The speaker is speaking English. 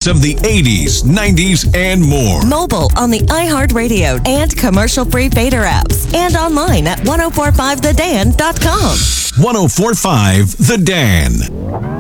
of the 80s, 90s, and more. Mobile on the iHeartRadio and commercial-free Fader apps. And online at 1045thedan.com. 1045 The Dan.